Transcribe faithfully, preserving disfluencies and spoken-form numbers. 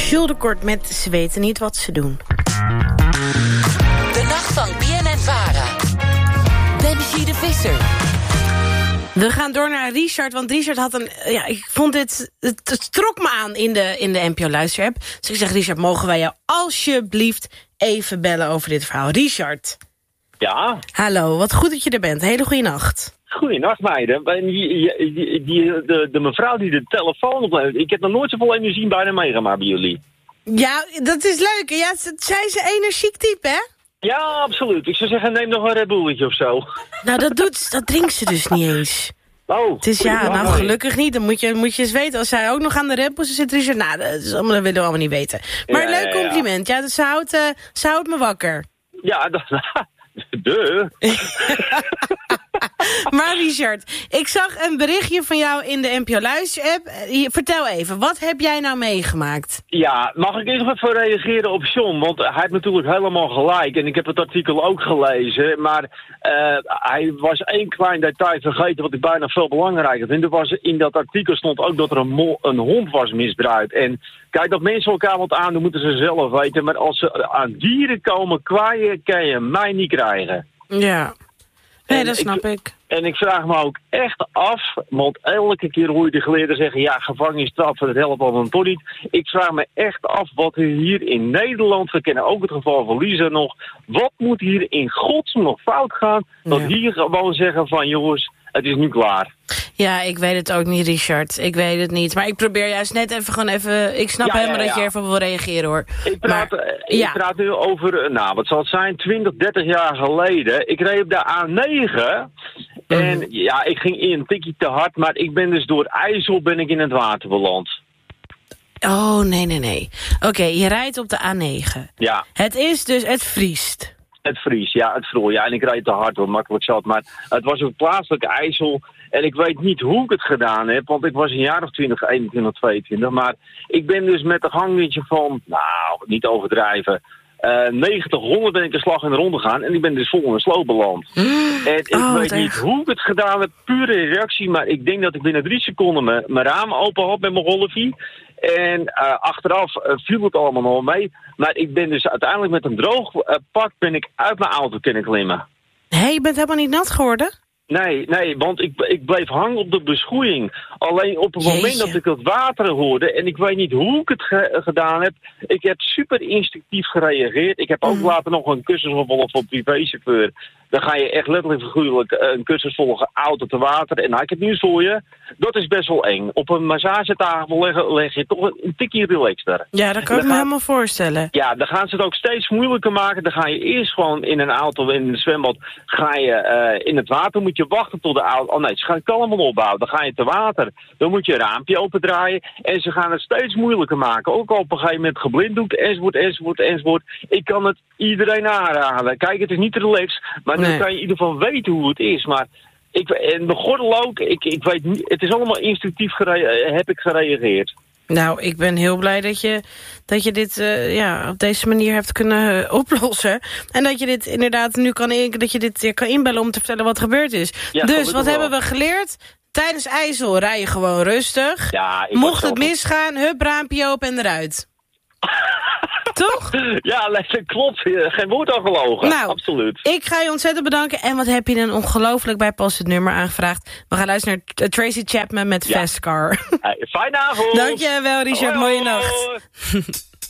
Jules de Kort met Ze weten niet wat ze doen. De nacht van B N N Vara. Benji de Visser. We gaan door naar Richard, want Richard had een... Ja, ik vond dit... Het, het trok me aan in de, in de N P O Luisterapp. Dus ik zeg, Richard, mogen wij jou alsjeblieft even bellen over dit verhaal? Richard. Ja? Hallo, wat goed dat je er bent. Hele goede nacht. Goeienacht, meiden. Die, die, die, die, de, de mevrouw die de telefoon opneemt. Ik heb nog nooit zoveel energie bijna meegemaakt bij jullie. Ja, dat is leuk. Ja, zij is een energiek type, hè? Ja, absoluut. Ik zou zeggen, neem nog een Red Bulletje of zo. Nou, dat doet, dat drinkt ze dus niet eens. Oh. Het is ja, nou gelukkig niet. Dan moet je, moet je eens weten. Als zij ook nog aan de Red Bull zit, Richard, nou, dat, is allemaal, dat willen we allemaal niet weten. Maar ja, leuk compliment. Ja, ja dus ze houdt, uh, ze houdt me wakker. Ja, dat... De. Maar Richard, ik zag een berichtje van jou in de N P O Luisterapp. Vertel even, wat heb jij nou meegemaakt? Ja, mag ik even even reageren op John? Want hij heeft natuurlijk helemaal gelijk. En ik heb het artikel ook gelezen. Maar uh, hij was één klein detail vergeten wat ik bijna veel belangrijker vind. Er was, in dat artikel stond ook dat er een, mo- een hond was misbruikt. En kijk, dat mensen elkaar wat aan doen, moeten ze zelf weten. Maar als ze aan dieren komen kwaaien, kan je mij niet krijgen. Ja. Nee, en dat snap ik, ik. En ik vraag me ook echt af, want elke keer hoor je de geleerden zeggen, ja, gevangenisstraf, dat helpt allemaal toch niet. Ik vraag me echt af wat er hier in Nederland, we kennen ook het geval van Lisa nog, wat moet hier in godsnaam nog fout gaan, dat ja. hier gewoon zeggen van, jongens, het is nu klaar. Ja, ik weet het ook niet, Richard. Ik weet het niet. Maar ik probeer juist net even gewoon even... Ik snap ja, helemaal ja, ja. dat je even wil reageren, hoor. Ik praat, maar, ik ja. praat nu over, nou, wat zal het zijn, twintig, dertig jaar geleden. Ik reed op de A negen en mm. ja, ik ging in een tikje te hard, maar ik ben dus door IJssel ben ik in het water beland. Oh, nee, nee, nee. Oké, okay, je rijdt op de A negen. Ja. Het is dus, het vriest. Het vries, ja, het vroeg. Ja, en ik rijd te hard, wat makkelijk zat. Maar het was ook plaatselijk IJssel. En ik weet niet hoe ik het gedaan heb, want ik was een jaar of twintig, eenentwintig, tweeëntwintig. Maar ik ben dus met een gangwindje van, nou, niet overdrijven, uh, negentig, honderd ben ik de slag in de ronde gegaan. En ik ben dus vol in een sloot beland. En ik oh, weet niet hoe ik het gedaan heb, pure reactie. Maar ik denk dat ik binnen drie seconden mijn, mijn raam open had met mijn golfie. En uh, achteraf uh, viel het allemaal nog mee. Maar ik ben dus uiteindelijk met een droog uh, pak ben ik uit mijn auto kunnen klimmen. Hé, hey, je bent helemaal niet nat geworden? Nee, nee, want ik, ik bleef hangen op de beschoeiing. Alleen op het Jeetje. moment dat ik het water hoorde, en ik weet niet hoe ik het ge- gedaan heb, ik heb super instinctief gereageerd. Ik heb ook mm. later nog een cursus gevolgd voor privéchauffeur. Dan ga je echt letterlijk figuurlijk een cursus volgen, auto te water. En nou, ik heb nieuws voor je, dat is best wel eng. Op een massagetafel leg, leg je toch een tikje relaxter. Ja, dat kan ik me gaan, helemaal voorstellen. Ja, dan gaan ze het ook steeds moeilijker maken. Dan ga je eerst gewoon in een auto, in een zwembad, ga je uh, in het water, moet je wachten tot de auto... Oh nee, ze gaan het allemaal opbouwen. Dan ga je te water, dan moet je een raampje opendraaien. En ze gaan het steeds moeilijker maken. Ook al op een gegeven moment geblinddoekt, enzovoort, enzovoort, enzovoort. Ik kan het iedereen aanraden. Kijk, het is niet relaxed, maar nee. Dan kan je in ieder geval weten hoe het is. Maar ik, en de gordel ook, ik, ik weet niet, het is allemaal instinctief gere- heb ik gereageerd. Nou, ik ben heel blij dat je, dat je dit uh, ja, op deze manier hebt kunnen uh, oplossen. En dat je dit inderdaad nu kan, in, dat je dit uh, kan inbellen om te vertellen wat gebeurd is. Ja, dus wat hebben we geleerd? Tijdens IJssel rij je gewoon rustig. Ja, mocht het misgaan, hup, raampje open en eruit. Toch? Ja, dat klopt. Geen woord al gelogen. Nou, absoluut. Ik ga je ontzettend bedanken. En wat heb je een ongelooflijk bijpassend nummer aangevraagd. We gaan luisteren naar Tracy Chapman met ja. Fast Car. Hey, fijne avond. Dankjewel, Richard. Hoi, mooie hoi. nacht.